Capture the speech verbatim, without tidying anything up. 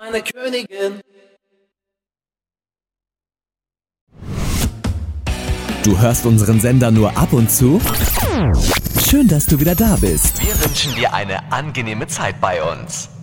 meine Königin. Du hörst unseren Sender nur ab und zu? Schön, dass du wieder da bist. Wir wünschen dir eine angenehme Zeit bei uns.